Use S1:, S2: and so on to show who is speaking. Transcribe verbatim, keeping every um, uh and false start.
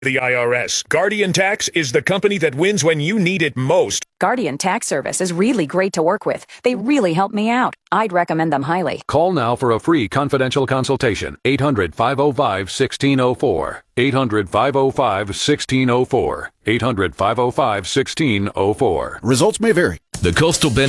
S1: The I R S. Guardian Tax is the company that wins when you need it most.
S2: Guardian Tax Service is really great to work with. They really help me out. I'd recommend them highly.
S3: Call now for a free confidential consultation. eight hundred, five oh five, one six oh four. eight hundred, five oh five, one six oh four. eight hundred, five oh five, one six oh four.
S4: Results may vary.
S5: The Coastal Bend